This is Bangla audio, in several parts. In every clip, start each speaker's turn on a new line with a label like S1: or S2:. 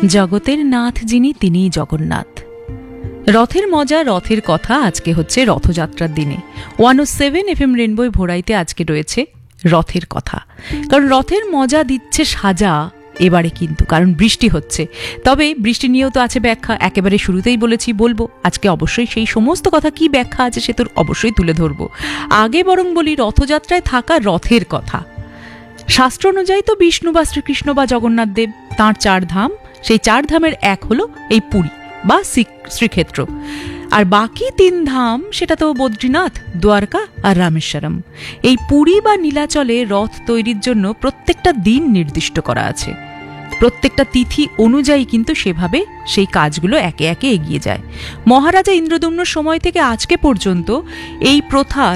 S1: জগতের নাথ যিনি তিনিই জগন্নাথ। রথের মজা, রথের কথা আজকে হচ্ছে রথযাত্রার দিনে 107 FM রেনবো ভোরাইতে আজকে রয়েছে রথের কথা। কারণ রথের মজা দিচ্ছে সাজা এবারে, কিন্তু কারণ বৃষ্টি হচ্ছে। তবে বৃষ্টি নিয়েও তো আছে ব্যাখ্যা, একেবারে শুরুতেই বলবো আজকে অবশ্যই সেই সমস্ত কথা কি ব্যাখ্যা আছে সে তো অবশ্যই তুলে ধরবো। আগে বরং বলি রথযাত্রায় থাকা রথের কথা। শাস্ত্র অনুযায়ী তো বিষ্ণু বা শ্রীকৃষ্ণ বা জগন্নাথ দেব তাঁর 4 ধাম, সেই 4 ধামের এক হলো এই পুরী বা শ্রীক্ষেত্র। আর বাকি 3 ধাম সেটা তো বদ্রীনাথ, দ্বারকা আর রামেশ্বরম। এই পুরী বা নীলাচলে রথ তৈরির জন্য প্রত্যেকটা দিন নির্দিষ্ট করা আছে। প্রত্যেকটা তিথি অনুযায়ী কিন্তু সেভাবে সেই কাজগুলো একে একে এগিয়ে যায়। মহারাজা ইন্দ্রদ্যুম্নর সময় থেকে আজকে পর্যন্ত এই প্রথার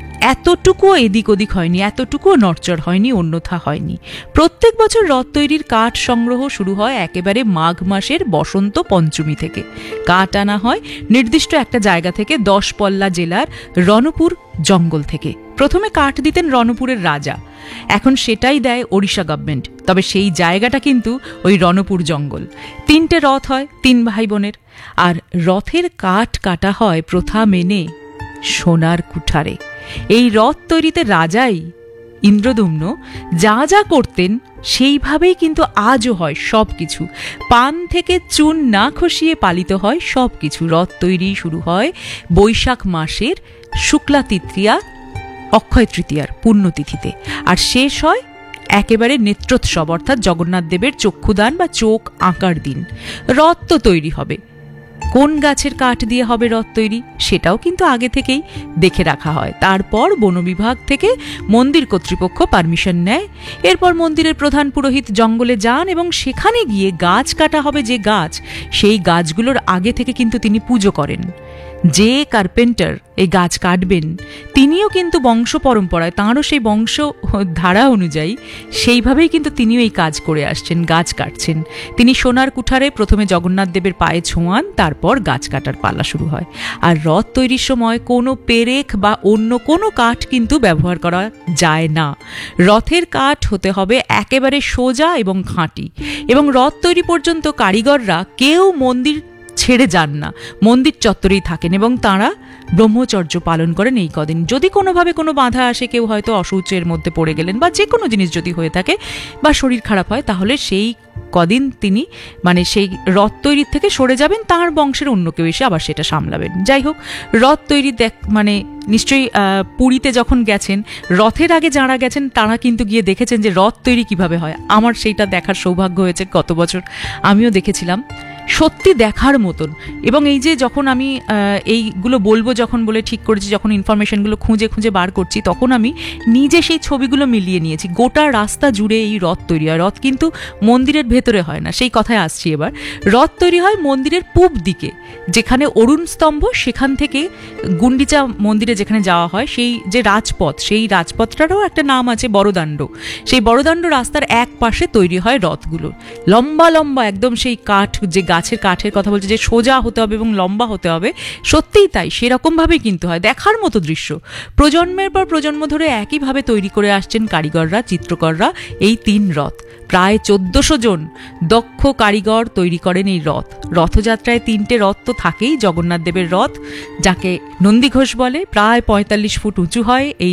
S1: এতটুকুও এদিক ওদিক হয়নি, এতটুকুও নড়চড় হয়নি, অন্যথা হয়নি। প্রত্যেক বছর রথ তৈরির কাঠ সংগ্রহ শুরু হয় একেবারে মাঘ মাসের বসন্ত পঞ্চমী থেকে। কাঠ আনা হয় নির্দিষ্ট একটা জায়গা থেকে, 10 পল্লা জেলার রণপুর জঙ্গল থেকে। প্রথমে কাঠ দিতেন রণপুরের রাজা, এখন সেটাই দেয় ওড়িশা গভর্নমেন্ট। তবে সেই জায়গাটা কিন্তু ওই রণপুর জঙ্গল। 3টে রথ হয় 3 ভাই বোনের, আর রথের কাঠ কাটা হয় প্রথা মেনে সোনার কুঠারে। এই রথ তৈরিতে রাজাই ইন্দ্রদ্যুম্ন যা যা করতেন সেইভাবেই কিন্তু আজও হয় সবকিছু। পান থেকে চুন না খসিয়ে পালিত হয় সবকিছু। রথ তৈরি শুরু হয় বৈশাখ মাসের শুক্লা তৃতীয়া, অক্ষয় তৃতীয়ার পুণ্যতিথিতে, আর শেষ হয় একেবারে নেত্রোৎসব অর্থাৎ জগন্নাথ দেবের চক্ষুদান বা চোখ আঁকার দিন। রথ তো তৈরি হবে, কোন গাছের কাঠ দিয়ে হবে রথ তৈরি সেটাও কিন্তু আগে থেকেই দেখে রাখা হয়। তারপর বন বিভাগ থেকে মন্দির কর্তৃপক্ষ পারমিশন নেয়। এরপর মন্দিরের প্রধান পুরোহিত জঙ্গলে যান এবং সেখানে গিয়ে গাছ কাটা হবে যে গাছ, সেই গাছগুলোর আগে থেকে কিন্তু তিনি পুজো করেন। যে কার্পেন্টার এই গাছ কাটবেন তিনিও কিন্তু বংশ পরম্পরায়, তাঁরও সেই বংশ ধারা অনুযায়ী সেইভাবেই কিন্তু তিনিও এই কাজ করে আসছেন, গাছ কাটছেন। তিনি সোনার কুঠারে প্রথমে জগন্নাথ দেবের পায়ে ছোঁয়ান, তারপর গাছ কাটার পালা শুরু হয়। আর রথ তৈরির সময় কোনো পেরেক বা অন্য কোনো কাঠ কিন্তু ব্যবহার করা যায় না। রথের কাঠ হতে হবে একেবারে সোজা এবং খাঁটি। এবং রথ তৈরি পর্যন্ত কারিগররা কেউ মন্দির ছেড়ে যান না, মন্দির চত্বরেই থাকেন এবং তাঁরা ব্রহ্মচর্য পালন করেন এই কদিন। যদি কোনোভাবে কোনো বাধা আসে, কেউ হয়তো অশৌচের মধ্যে পড়ে গেলেন বা যে কোনো জিনিস যদি হয়ে থাকে বা শরীর খারাপ হয়, তাহলে সেই কদিন তিনি সেই রথ তৈরির থেকে সরে যাবেন, তাঁর বংশের অন্য কেউ এসে আবার সেটা সামলাবেন। যাই হোক, রথ তৈরি নিশ্চয়ই পুরীতে যখন গেছেন, রথের আগে যাঁরা গেছেন তারা কিন্তু গিয়ে দেখেছেন যে রথ তৈরি কিভাবে হয়। আমার সেইটা দেখার সৌভাগ্য হয়েছে গত বছর, আমিও দেখেছিলাম, সত্যি দেখার মতন। এবং এই যে যখন আমি এইগুলো বলবো যখন বলে ঠিক করেছি, যখন ইনফরমেশনগুলো খুঁজে খুঁজে বার করছি, তখন আমি নিজে সেই ছবিগুলো মিলিয়ে নিয়েছি। গোটা রাস্তা জুড়ে এই রথ তৈরি হয়। রথ কিন্তু মন্দিরের ভেতরে হয় না, সেই কথায় আসছি এবার। রথ তৈরি হয় মন্দিরের পূব দিকে, যেখানে অরুণ স্তম্ভ, সেখান থেকে গুন্ডিচা মন্দিরে যেখানে যাওয়া হয়, সেই যে রাজপথ, সেই রাজপথটারও একটা নাম আছে বড়দাণ্ড। সেই বড়দাণ্ড রাস্তার এক পাশে তৈরি হয় রথগুলো, লম্বা লম্বা একদম। সেই কাঠ, যে গাছের কাঠের কথা বলছে যে সোজা হতে হবে এবং লম্বা হতে হবে, সত্যিই তাই, সেরকমভাবেই কিন্তু হয়। দেখার মতো দৃশ্য। প্রজন্মের পর প্রজন্ম ধরে একইভাবে তৈরি করে আসছেন কারিগররা, চিত্রকররা এই 3 রথ। প্রায় 1400 জন দক্ষ কারিগর তৈরি করেন এই রথ। রথযাত্রায় 3টে রথ তো থাকেই। জগন্নাথ দেবের রথ, যাকে নন্দীঘোষ বলে, প্রায় 45 ফুট উঁচু হয়। এই